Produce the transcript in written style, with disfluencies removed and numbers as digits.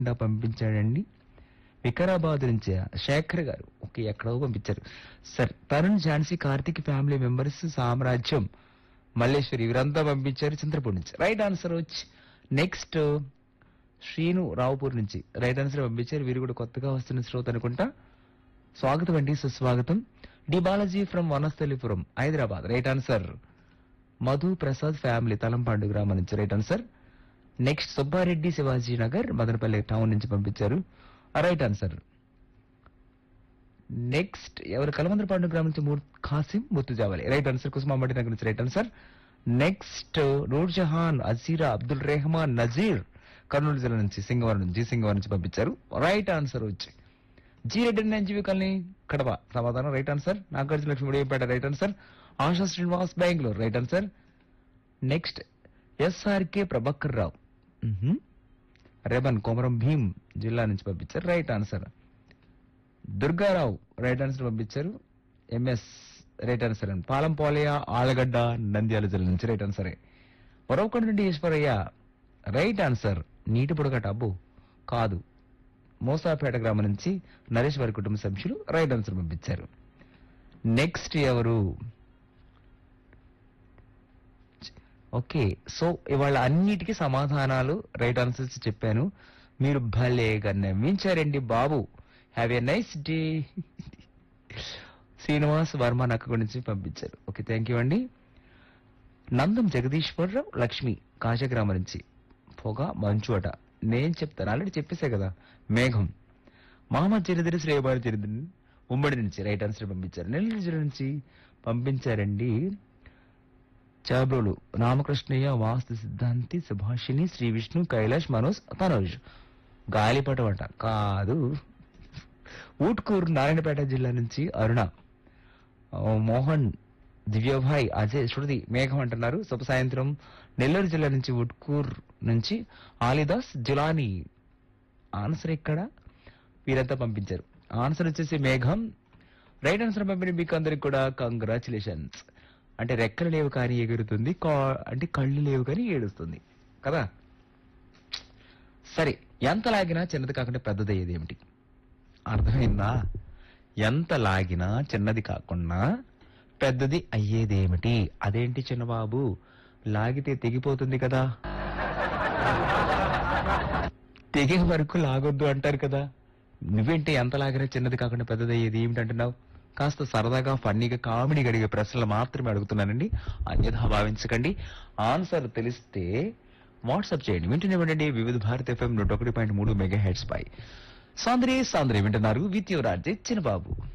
పంపించాడండి. వికారాబాద్ నుంచి శేఖర్ గారు ఓకే ఎక్కడో పంపించారు. Sir Tarun Jhansi Karthik family members సామ్రాజ్యం మల్లేశ్వరి వీరంతా పంపించారు చంద్రపూర్ నుంచి. రైట్ ఆన్సర్ వచ్చి నెక్స్ట్ శ్రీను రావుపూర్ నుంచి రైట్ ఆన్సర్ పంపించారు. వీరు కూడా కొత్తగా వస్తున్న శ్రోత అనుకుంటా. స్వాగతం అండి, సుస్వాగతం. D Balaji from Vanasthalipuram Hyderabad right answer. Madhu Prasad family తలంపాండు గ్రామం నుంచి right answer. Next Subbareddy Shivaji Nagar Madanapalle town నుంచి పంపించారు రైట్ ఆన్సర్. నెక్స్ట్ ఎవరు కలమందరపాడు గ్రామం నుంచి ఖాసిం ముత్తుజావాలి రైట్ ఆన్సర్. కుసుమాంబటి నగర్ నుంచి right answer. Next Noor Jahan అజీరా Abdul Rahman Nazir Kurnool జిల్లా నుంచి సింగవరం నుంచి పంపించారు రైట్ ఆన్సర్ వచ్చి. జీ రెడ్డి ఎన్జీవి కాలనీ కడప సమాధానం right answer. Nagarjuna Lakshmi Udayampeta right answer. ASHA Srinivas Bengaluru right answer. Next SRK Prabhakar Rao Reuben Komaram Bheem జిల్లా నుంచి పంపించారు right answer. Durgarao right answer పంపించారు. MS right answer. పాలంపోలయ Allagadda Nandyal జిల్లా నుంచి రైట్ ఆన్సరే. వరవకొండ నుండి ఈశ్వరయ్య రైట్ ఆన్సర్. నీటి పొడగట అబ్బు కాదు మోసాపేట గ్రామం నుంచి నరేష్ వారి కుటుంబ సభ్యులు రైట్ ఆన్సర్ పంపించారు. నెక్స్ట్ ఎవరు ఓకే సో ఇవాళ అన్నిటికీ సమాధానాలు రైట్ ఆన్సర్స్ చెప్పాను. మీరు భలేగా నవ్వించారండి బాబు. Have a nice day. Srinivas Varma నక్క నుంచి పంపించారు ఓకే థ్యాంక్ యూ అండి. నందం జగదీశ్వరరావు లక్ష్మి కాశగ్రామం నుంచి పొగ మంచు అట నేను చెప్తాను ఆల్రెడీ చెప్పేసా కదా. మేఘం మహమ్మద్ చరిత్ర శ్రేయబారి చరిత్ర ఉమ్మడి నుంచి రైట్ ఆన్సర్ పంపించారు. నెల్లూరు జిల్లా నుంచి పంపించారండి. చాబ్రోలు రామకృష్ణయ్య వాస్తు సిద్ధాంతి సుభాషిణి శ్రీ విష్ణు కైలాష్ మనోజ్ తనోజ్ గాలిపటం అంట కాదు. ఊట్కూరు నారాయణపేట జిల్లా నుంచి అరుణ మోహన్ దివ్యభాయ్ అజయ్ శృతి మేఘం అంటున్నారు. శుభ సాయంత్రం. నెల్లూరు జిల్లా నుంచి ఉట్కూర్ నుంచి ఆలిదాస్ జులానీ ఆన్సర్ ఇక్కడ వీరంతా పంపించారు. ఆన్సర్ వచ్చేసి మేఘం రైట్ ఆన్సర్ పంపిణీ మీకు అందరికి కూడా కంగ్రాచులేషన్స్. అంటే రెక్కలు లేవు కానీ ఎగురుతుంది అంటే కళ్ళు లేవు కానీ ఏడుస్తుంది కదా. సరే ఎంత లాగినా చిన్నది కాకుండా పెద్దది అయ్యేది ఏమిటి అర్థమైందా? ఎంత లాగినా చిన్నది కాకుండా పెద్దది అయ్యేదేమిటి? అదేంటి చిన్నబాబు లాగితే తెగిపోతుంది కదా. తెగే వరకు లాగొద్దు అంటారు కదా. నువ్వేంటి ఎంత లాగినా చిన్నది కాకుండా పెద్దది అయ్యేది ఏమిటంటున్నావు? కాస్త సరదాగా ఫన్నీగా కామెడీ అడిగే ప్రశ్నలు మాత్రమే అడుగుతున్నానండి, అన్యథా భావించకండి. ఆన్సర్ తెలిస్తే వాట్సాప్ చేయండి. వింటూనే వివిధ భారత్ FM 101.3 మెగాహెర్ట్జ్ పై సాంద్రే వింటున్నారు విత్ యువర్ ఆర్జే చిన్నబాబు.